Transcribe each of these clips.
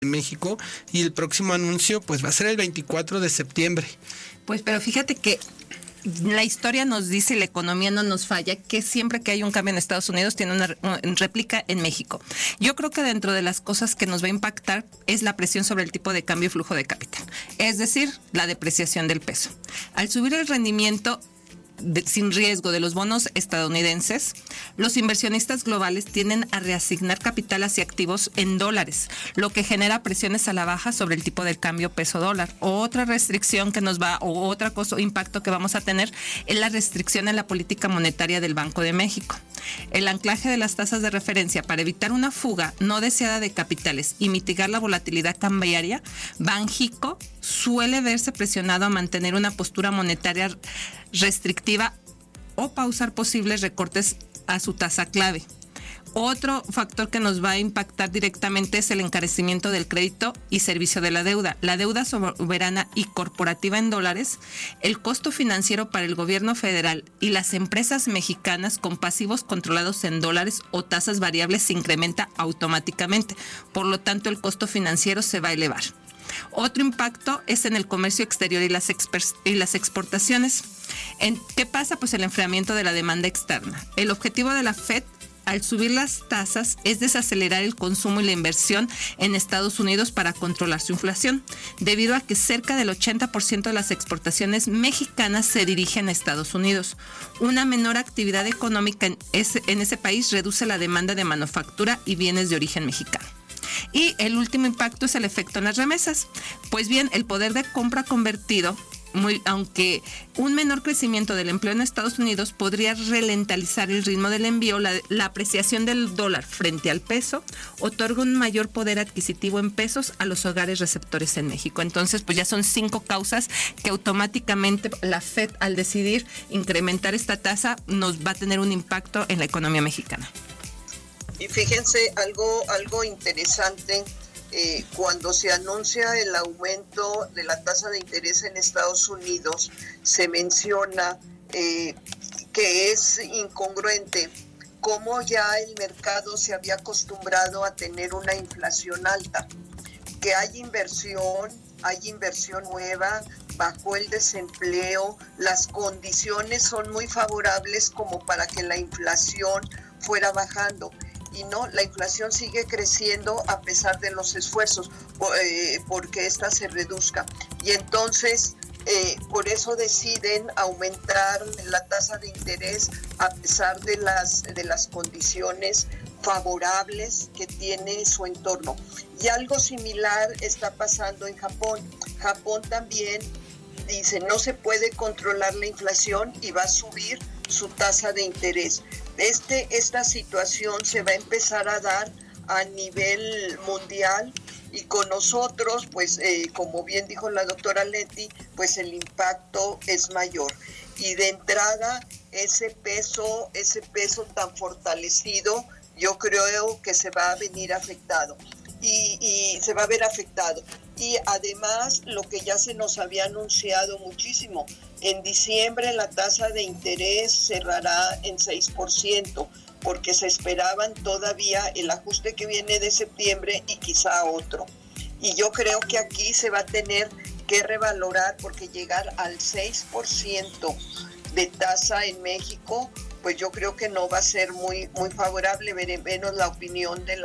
México, y el próximo anuncio pues va a ser el 24 de septiembre. Pues pero fíjate que la historia nos dice, la economía no nos falla, que siempre que hay un cambio en Estados Unidos tiene una réplica en México. Yo creo que dentro de las cosas que nos va a impactar es la presión sobre el tipo de cambio y flujo de capital, es decir, la depreciación del peso. Al subir el rendimiento sin riesgo de los bonos estadounidenses, los inversionistas globales tienden a reasignar capital hacia activos en dólares, lo que genera presiones a la baja sobre el tipo de cambio peso-dólar. Otra restricción que nos va, o otra cosa, impacto que vamos a tener, es la restricción en la política monetaria del Banco de México. El anclaje de las tasas de referencia para evitar una fuga no deseada de capitales y mitigar la volatilidad cambiaria, Banxico suele verse presionado a mantener una postura monetaria restrictiva o pausar posibles recortes a su tasa clave. Otro factor que nos va a impactar directamente es el encarecimiento del crédito y servicio de la deuda. La deuda soberana y corporativa en dólares, el costo financiero para el gobierno federal y las empresas mexicanas con pasivos controlados en dólares o tasas variables se incrementa automáticamente. Por lo tanto, el costo financiero se va a elevar. Otro impacto es en el comercio exterior y las exportaciones. ¿Qué pasa? Pues el enfriamiento de la demanda externa. El objetivo de la FED al subir las tasas es desacelerar el consumo y la inversión en Estados Unidos para controlar su inflación, debido a que cerca del 80% de las exportaciones mexicanas se dirigen a Estados Unidos. Una menor actividad económica en ese país reduce la demanda de manufactura y bienes de origen mexicano. Y el último impacto es el efecto en las remesas. Pues bien, el poder de compra convertido, aunque un menor crecimiento del empleo en Estados Unidos podría ralentizar el ritmo del envío, la apreciación del dólar frente al peso otorga un mayor poder adquisitivo en pesos a los hogares receptores en México. Entonces, pues ya son 5 causas que automáticamente la FED, al decidir incrementar esta tasa, nos va a tener un impacto en la economía mexicana. Y fíjense algo interesante, cuando se anuncia el aumento de la tasa de interés en Estados Unidos, se menciona que es incongruente cómo ya el mercado se había acostumbrado a tener una inflación alta, que hay inversión nueva, bajó el desempleo, las condiciones son muy favorables como para que la inflación fuera bajando. Y no, la inflación sigue creciendo a pesar de los esfuerzos porque ésta se reduzca. Y entonces, por eso deciden aumentar la tasa de interés a pesar de las condiciones favorables que tiene su entorno. Y algo similar está pasando en Japón. Japón también dice, no se puede controlar la inflación y va a subir su tasa de interés. Esta situación se va a empezar a dar a nivel mundial y con nosotros, pues como bien dijo la doctora Leti, pues el impacto es mayor. Y de entrada, ese peso tan fortalecido, yo creo que se va a venir afectado y se va a ver afectado. Y además, lo que ya se nos había anunciado muchísimo, en diciembre la tasa de interés cerrará en 6%, porque se esperaban todavía el ajuste que viene de septiembre y quizá otro. Y yo creo que aquí se va a tener que revalorar, porque llegar al 6% de tasa en México, pues yo creo que no va a ser muy favorable, menos la opinión de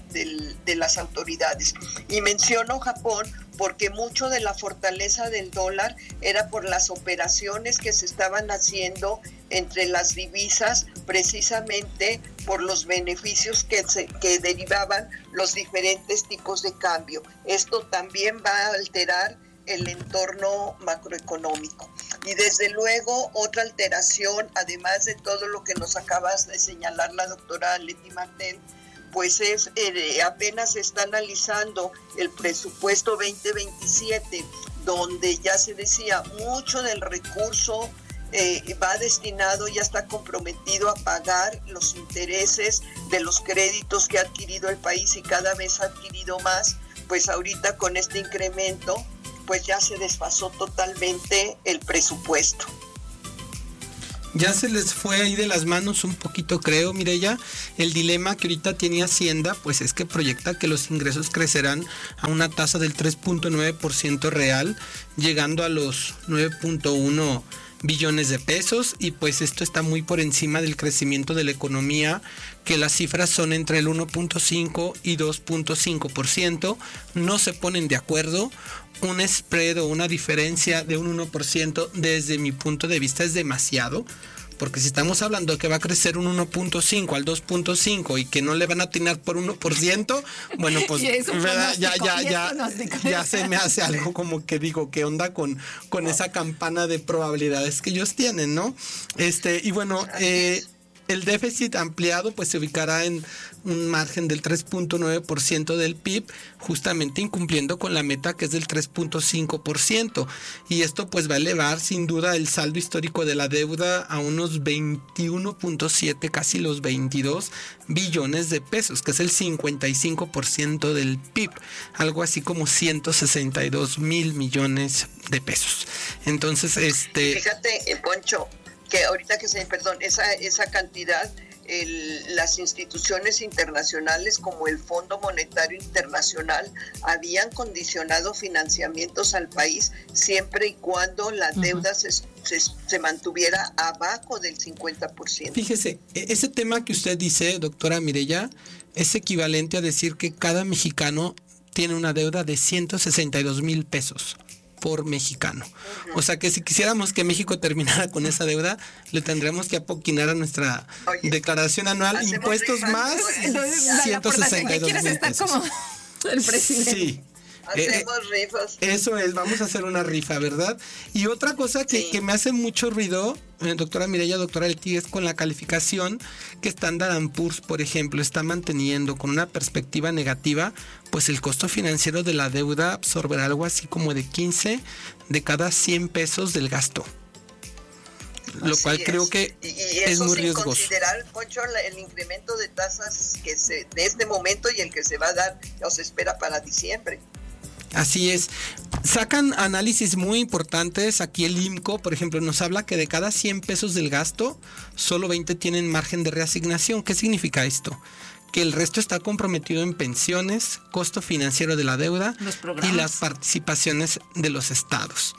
las autoridades. Y menciono Japón porque mucho de la fortaleza del dólar era por las operaciones que se estaban haciendo entre las divisas, precisamente por los beneficios que derivaban los diferentes tipos de cambio. Esto también va a alterar el entorno macroeconómico. Y desde luego otra alteración, además de todo lo que nos acabas de señalar la doctora Leti Martel, pues es apenas se está analizando el presupuesto 2027, donde ya se decía mucho del recurso va destinado, ya está comprometido a pagar los intereses de los créditos que ha adquirido el país y cada vez ha adquirido más. Pues ahorita con este incremento pues ya se desfasó totalmente el presupuesto. Ya se les fue ahí de las manos un poquito, creo, Mireya. El dilema que ahorita tiene Hacienda, pues es que proyecta que los ingresos crecerán a una tasa del 3.9% real, llegando a los 9.1 billones de pesos, y pues esto está muy por encima del crecimiento de la economía, que las cifras son entre el 1.5 y 2.5%. No se ponen de acuerdo. Un spread o una diferencia de un 1% desde mi punto de vista es demasiado, porque si estamos hablando de que va a crecer un 1.5 al 2.5 y que no le van a atinar por 1%, bueno, pues ya se me hace algo como que digo, ¿qué onda con esa campana de probabilidades que ellos tienen, ¿no? Y bueno, el déficit ampliado pues se ubicará en un margen del 3.9% del PIB, justamente incumpliendo con la meta que es del 3.5%. Y esto pues va a elevar sin duda el saldo histórico de la deuda a unos 21.7, casi los 22 billones de pesos, que es el 55% del PIB, algo así como 162 mil millones de pesos. Entonces, Fíjate, Poncho, que ahorita esa cantidad, las instituciones internacionales como el Fondo Monetario Internacional habían condicionado financiamientos al país siempre y cuando la deuda se mantuviera abajo del 50%. Fíjese, ese tema que usted dice, doctora Mireya, es equivalente a decir que cada mexicano tiene una deuda de 162 mil pesos por mexicano. O sea que si quisiéramos que México terminara con esa deuda, le tendríamos que apoquinar a nuestra declaración anual impuestos más 162 mil pesos. Como el presidente. Sí. Hacemos rifas. Eso es, vamos a hacer una rifa, ¿verdad? Y otra cosa que me hace mucho ruido, doctora Mireya, doctora Leti, es con la calificación que Standard & Poor's, por ejemplo, está manteniendo con una perspectiva negativa, pues el costo financiero de la deuda absorberá algo así como de 15 de cada 100 pesos del gasto. Lo cual creo que es muy riesgoso. Considerar, Poncho, el incremento de tasas de este momento y el que se va a dar o se espera para diciembre. Así es. Sacan análisis muy importantes. Aquí el IMCO, por ejemplo, nos habla que de cada 100 pesos del gasto, solo 20 tienen margen de reasignación. ¿Qué significa esto? Que el resto está comprometido en pensiones, costo financiero de la deuda y las participaciones de los estados.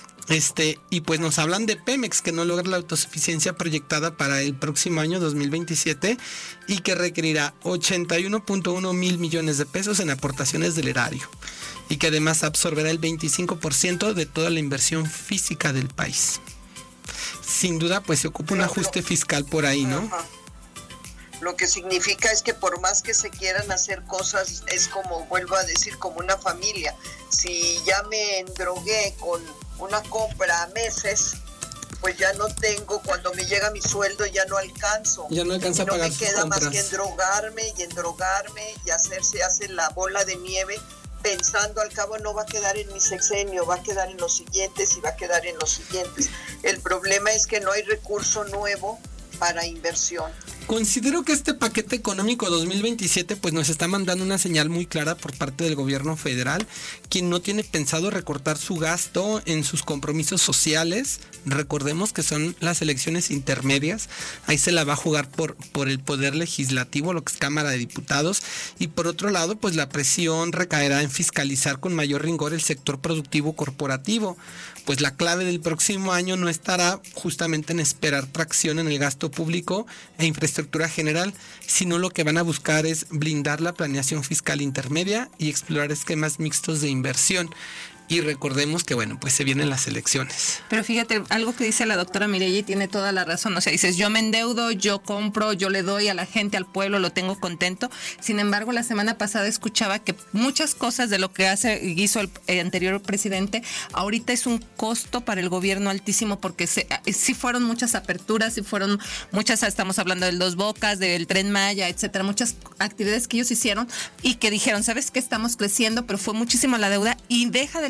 Y pues nos hablan de Pemex, que no logra la autosuficiencia proyectada para el próximo año 2027 y que requerirá 81.1 mil millones de pesos en aportaciones del erario, y que además absorberá el 25% de toda la inversión física del país. Sin duda, pues se ocupa un ajuste fiscal por ahí, ¿no? Ajá. Lo que significa es que por más que se quieran hacer cosas, es como, vuelvo a decir, como una familia. Si ya me endrogué con una compra a meses, pues ya no tengo, cuando me llega mi sueldo ya no alcanzo. Ya no alcanza a pagar sus compras. No me queda más que endrogarme y hace la bola de nieve, pensando al cabo no va a quedar en mi sexenio, va a quedar en los siguientes y va a quedar en los siguientes. El problema es que no hay recurso nuevo para inversión. Considero que este paquete económico 2027 pues nos está mandando una señal muy clara por parte del gobierno federal, quien no tiene pensado recortar su gasto en sus compromisos sociales. Recordemos que son las elecciones intermedias, ahí se la va a jugar por el poder legislativo, lo que es Cámara de Diputados, y por otro lado pues la presión recaerá en fiscalizar con mayor rigor el sector productivo corporativo. Pues la clave del próximo año no estará justamente en esperar tracción en el gasto público e infraestructura general, sino lo que van a buscar es blindar la planeación fiscal intermedia y explorar esquemas mixtos de inversión. Y recordemos que, bueno, pues se vienen las elecciones. Pero fíjate, algo que dice la doctora Mireya y tiene toda la razón. O sea, dices, yo me endeudo, yo compro, yo le doy a la gente, al pueblo, lo tengo contento. Sin embargo, la semana pasada escuchaba que muchas cosas de lo que hizo el anterior presidente, ahorita es un costo para el gobierno altísimo, porque sí fueron muchas aperturas, sí fueron muchas, estamos hablando del Dos Bocas, del Tren Maya, etcétera, muchas actividades que ellos hicieron y que dijeron, ¿sabes qué? Estamos creciendo, pero fue muchísimo la deuda y deja de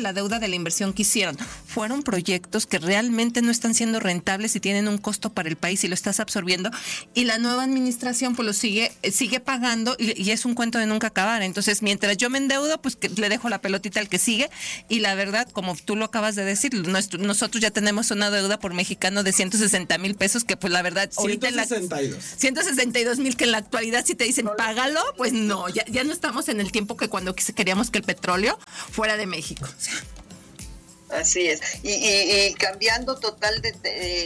la deuda de la inversión que hicieron. Fueron proyectos que realmente no están siendo rentables y tienen un costo para el país y lo estás absorbiendo. Y la nueva administración pues lo sigue pagando y es un cuento de nunca acabar. Entonces, mientras yo me endeudo, pues que le dejo la pelotita al que sigue. Y la verdad, como tú lo acabas de decir, nosotros ya tenemos una deuda por mexicano de 160,000 pesos, que pues la verdad, ahorita 162,000, que en la actualidad si te dicen págalo, pues no, ya no estamos en el tiempo que cuando queríamos que el petróleo fuera de México. O sea, así es. Y cambiando totalmente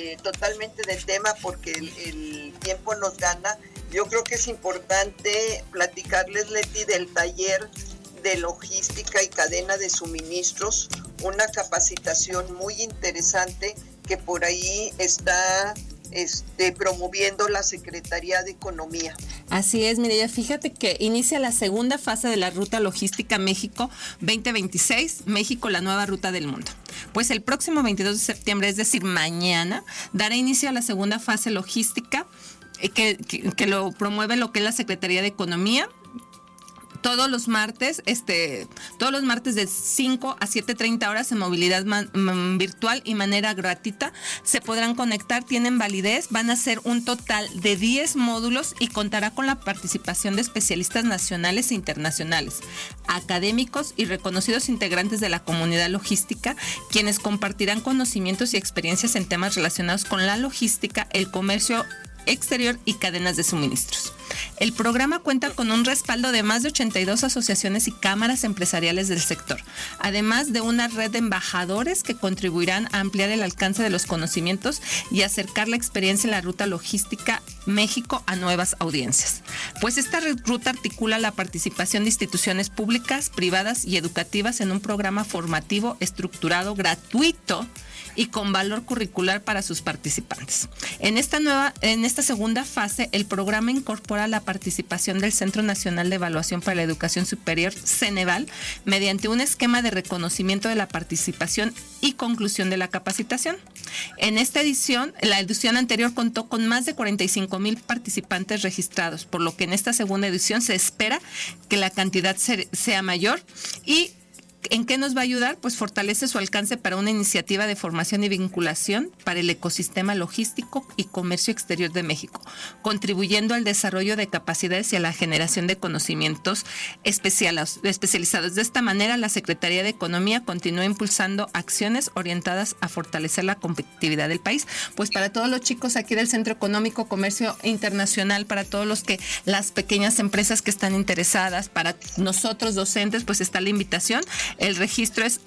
de tema, porque el tiempo nos gana, yo creo que es importante platicarles, Leti, del taller de logística y cadena de suministros, una capacitación muy interesante que por ahí está promoviendo la Secretaría de Economía. Así es, Mireya, fíjate que inicia la segunda fase de la Ruta Logística México 2026, México, la nueva ruta del mundo. Pues el próximo 22 de septiembre, es decir, mañana, dará inicio a la segunda fase logística que lo promueve lo que es la Secretaría de Economía. Todos los martes de 5 a 7:30 horas en movilidad virtual y manera gratuita se podrán conectar, tienen validez, van a ser un total de 10 módulos y contará con la participación de especialistas nacionales e internacionales, académicos y reconocidos integrantes de la comunidad logística, quienes compartirán conocimientos y experiencias en temas relacionados con la logística, el comercio exterior y cadenas de suministros. El programa cuenta con un respaldo de más de 82 asociaciones y cámaras empresariales del sector, además de una red de embajadores que contribuirán a ampliar el alcance de los conocimientos y acercar la experiencia en la ruta logística México a nuevas audiencias. Pues esta ruta articula la participación de instituciones públicas, privadas y educativas en un programa formativo estructurado, gratuito y con valor curricular para sus participantes. En esta segunda fase, el programa incorpora la participación del Centro Nacional de Evaluación para la Educación Superior, Ceneval, mediante un esquema de reconocimiento de la participación y conclusión de la capacitación. En esta edición, la edición anterior contó con más de 45,000 participantes registrados, por lo que en esta segunda edición se espera que la cantidad sea mayor. ¿Y en qué nos va a ayudar? Pues fortalece su alcance para una iniciativa de formación y vinculación para el ecosistema logístico y comercio exterior de México, contribuyendo al desarrollo de capacidades y a la generación de conocimientos especializados. De esta manera, la Secretaría de Economía continúa impulsando acciones orientadas a fortalecer la competitividad del país. Pues para todos los chicos aquí del Centro Económico Comercio Internacional, para todos las pequeñas empresas que están interesadas, para nosotros docentes, pues está la invitación. El registro es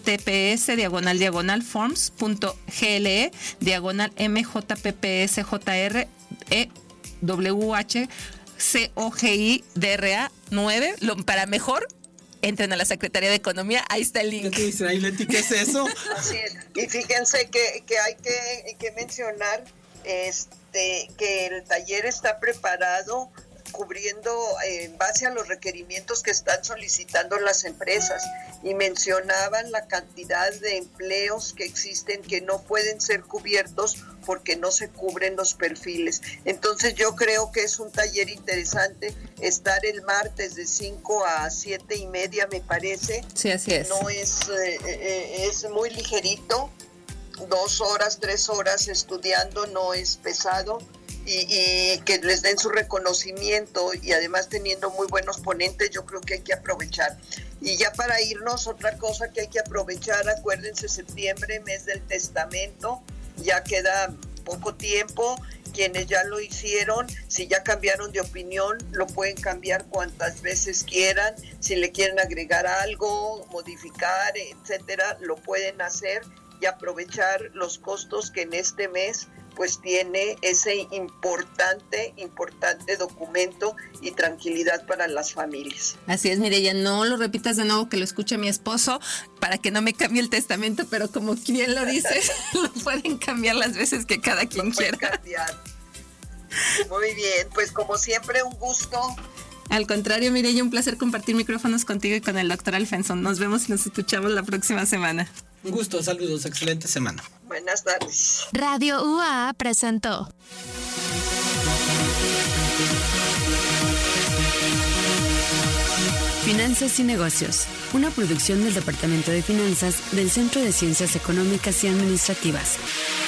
https://MJPPS/MJPPS/MWHCOGIDRA9. Para mejor, entren a la Secretaría de Economía, ahí está el link. ¿Qué dice ahí, Leti? ¿Qué es eso? Así es. Y fíjense que hay que mencionar que el taller está preparado cubriendo en base a los requerimientos que están solicitando las empresas, y mencionaban la cantidad de empleos que existen que no pueden ser cubiertos porque no se cubren los perfiles. Entonces yo creo que es un taller interesante estar el martes de 5 a 7:30, me parece. Sí, así es. No es muy ligerito, 2 horas, 3 horas estudiando, no es pesado. Y que les den su reconocimiento, y además teniendo muy buenos ponentes, yo creo que hay que aprovechar. Y ya para irnos, otra cosa que hay que aprovechar, acuérdense, septiembre, mes del testamento, ya queda poco tiempo. Quienes ya lo hicieron, si ya cambiaron de opinión, lo pueden cambiar cuantas veces quieran. Si le quieren agregar algo, modificar, etcétera, lo pueden hacer y aprovechar los costos que en este mes pues tiene ese importante documento y tranquilidad para las familias. Así es, Mireya, no lo repitas de nuevo, que lo escuche mi esposo, para que no me cambie el testamento, pero como quien lo dice, lo pueden cambiar las veces que cada quien quiera. Cambiar. Muy bien, pues como siempre, un gusto. Al contrario, Mireya, un placer compartir micrófonos contigo y con el doctor Alfenson. Nos vemos y nos escuchamos la próxima semana. Un gusto, saludos, excelente semana. Buenas tardes. Radio UA presentó Finanzas y Negocios, una producción del Departamento de Finanzas del Centro de Ciencias Económicas y Administrativas.